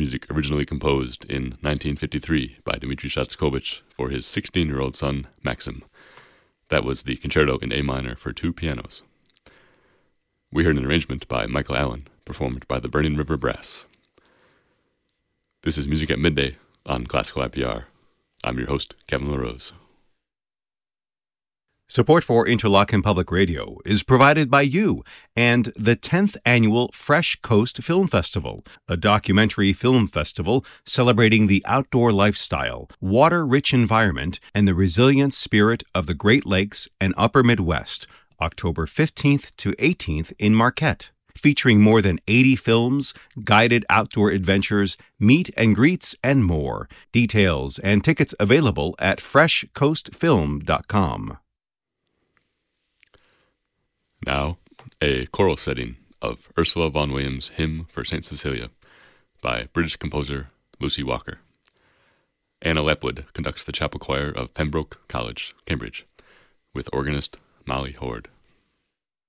music originally composed in 1953 by Dmitri Shostakovich for his 16-year-old son, Maxim. That was the Concerto in A minor for two pianos. We heard an arrangement by Michael Allen, performed by the Burning River Brass. This is Music at Midday on Classical IPR. I'm your host, Kevin LaRose. Support for Interlochen Public Radio is provided by you and the 10th Annual Fresh Coast Film Festival, a documentary film festival celebrating the outdoor lifestyle, water-rich environment, and the resilient spirit of the Great Lakes and Upper Midwest, October 15th to 18th in Marquette. Featuring more than 80 films, guided outdoor adventures, meet and greets, and more. Details and tickets available at freshcoastfilm.com. Now, a choral setting of Ursula Vaughan Williams' Hymn for St. Cecilia by British composer Lucy Walker. Anna Lepwood conducts the chapel choir of Pembroke College, Cambridge, with organist Molly Horde.